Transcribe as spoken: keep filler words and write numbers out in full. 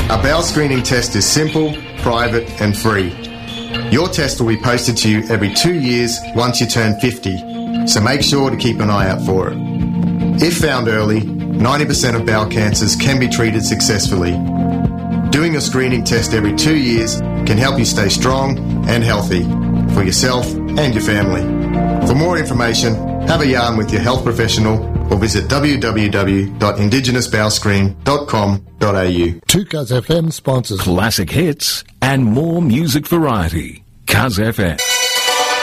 A bowel screening test is simple, private and free. Your test will be posted to you every two years once you turn fifty, so make sure to keep an eye out for it. If found early, ninety percent of bowel cancers can be treated successfully. Doing a screening test every two years can help you stay strong and healthy for yourself and your family. For more information, have a yarn with your health professional or visit w w w dot indigenous bowel screen dot com dot a u. Two Cuz F M sponsors classic hits and more music variety. Cuz F M.